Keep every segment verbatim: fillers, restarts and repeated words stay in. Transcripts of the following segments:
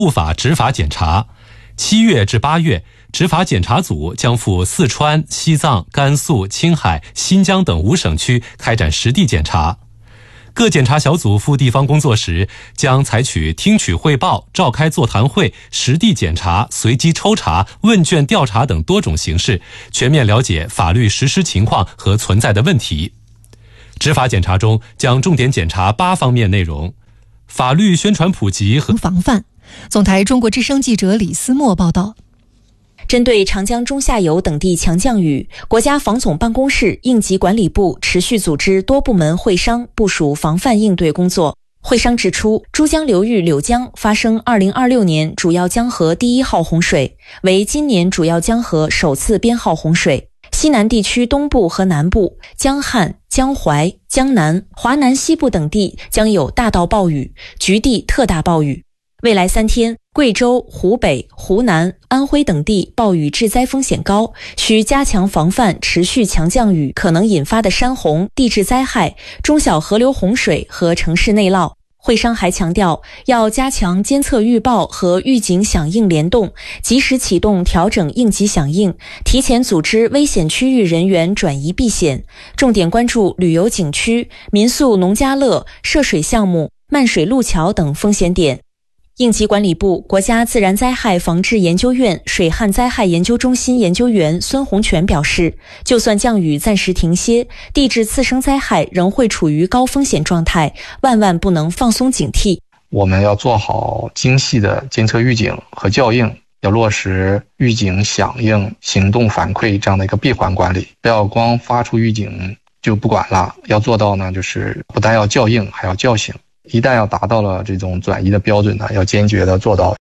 赴法执法检查。七月至八月，执法检查组将赴四川、西藏、甘肃、青海、新疆等五省区开展实地检查。各检查小组赴地方工作时，将采取听取汇报、召开座谈会、实地检查、随机抽查、问卷调查等多种形式，全面了解法律实施情况和存在的问题。执法检查中将重点检查八方面内容：法律宣传普及和防范。总台中国之声记者李思墨报道。 针对长江中下游等地强降雨，国家防总办公室、应急管理部持续组织多部门会商，部署防范应对工作。会商指出，珠江流域柳江发生二零二六年主要江河第一号洪水，为今年主要江河首次编号洪水。西南地区东部和南部、江汉、江淮、江南、华南西部等地将有大到暴雨，局地特大暴雨。未来三天，贵州、湖北、湖南、安徽等地暴雨致灾风险高，需加强防范持续强降雨可能引发的山洪、地质灾害、中小河流洪水和城市内涝。会商还强调，要加强监测预报和预警响应联动，及时启动调整应急响应，提前组织危险区域人员转移避险，重点关注旅游景区、民宿农家乐、涉水项目、漫水路桥等风险点。应急管理部、国家自然灾害防治研究院水旱灾害研究中心研究员孙洪全表示，就算降雨暂时停歇，地质次生灾害仍会处于高风险状态，万万不能放松警惕。 我们要做好精细的监测预警和校应，要落实预警响应、行动反馈这样的一个闭环管理，不要光发出预警就不管了，要做到呢，就是不但要校应，还要叫醒。一旦要达到了这种转移的标准呢，要坚决的做到，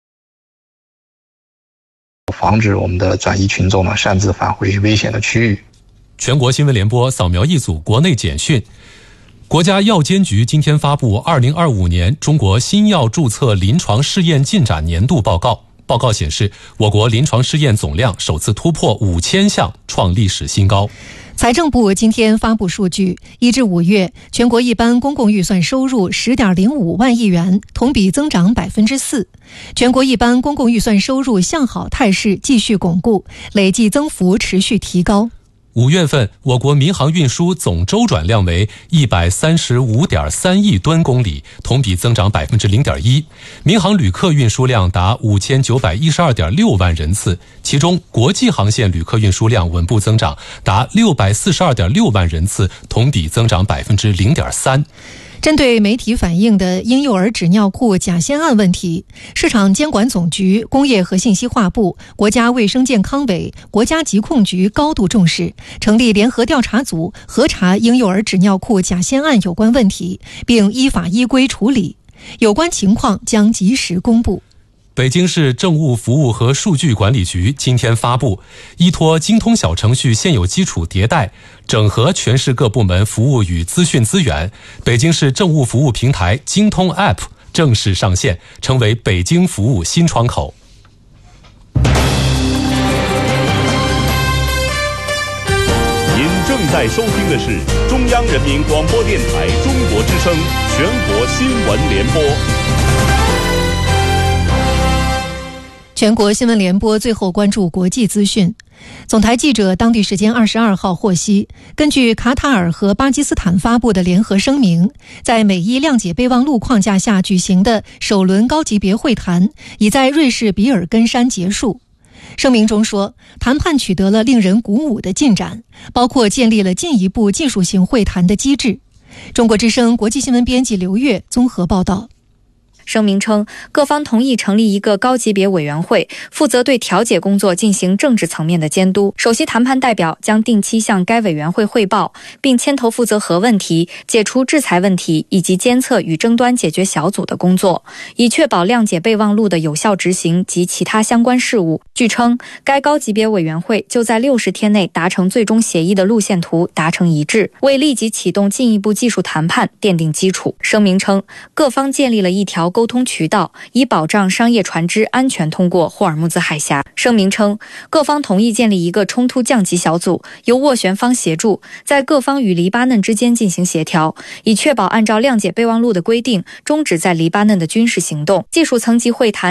防止我们的转移群众呢擅自返回危险的区域。 全国新闻联播扫描一组国内简讯。国家药监局今天发布二零二五年中国新药注册临床试验进展年度报告。报告显示，我国临床试验总量首次突破五千项，创历史新高。 财政部今天发布数据，一至五月，全国一般公共预算收入十点零五万亿元，同比增长百分之四。全国一般公共预算收入向好态势继续巩固，累计增幅持续提高。 五月份，我国民航运输总周转量为一百三十五点三亿吨公里，同比增长百分之零点一。民航旅客运输量达五千九百一十二点六万人次，其中国际航线旅客运输量稳步增长，达六百四十二点六万人次，同比增长百分之零点三。 针对媒体反映的婴幼儿纸尿裤假仙案问题，市场监管总局、工业和信息化部、国家卫生健康委、国家疾控局高度重视，成立联合调查组核查婴幼儿纸尿裤假仙案有关问题，并依法依规处理，有关情况将及时公布。 北京市政务服务和数据管理局今天发布，依托京通小程序现有基础迭代，整合全市各部门服务与资讯资源，北京市政务服务平台京通 App 正式上线，成为北京服务新窗口。 您正在收听的是中央人民广播电台中国之声全国新闻联播。 全国新闻联播最后关注国际资讯。总台记者当地时间二十二号获悉，根据卡塔尔和巴基斯坦发布的联合声明，在美伊谅解备忘录框架下举行的首轮高级别会谈已在瑞士比尔根山结束。声明中说，谈判取得了令人鼓舞的进展，包括建立了进一步技术性会谈的机制。中国之声国际新闻编辑刘月综合报道。 声明称，各方同意成立一个高级别委员会，负责对调解工作进行政治层面的监督。首席谈判代表将定期向该委员会汇报，并牵头负责核问题、解除制裁问题以及监测与争端解决小组的工作，以确保谅解备忘录的有效执行及其他相关事务。据称，该高级别委员会就在六十天内达成最终协议的路线图达成一致，为立即启动进一步技术谈判奠定基础。声明称，各方建立了一条沟通渠道，以保障商业船只安全通过霍尔木兹海峡。声明称，各方同意建立一个冲突降级小组，由斡旋方协助，在各方与黎巴嫩之间进行协调，以确保按照谅解备忘录的规定，终止在黎巴嫩的军事行动。技术层级会谈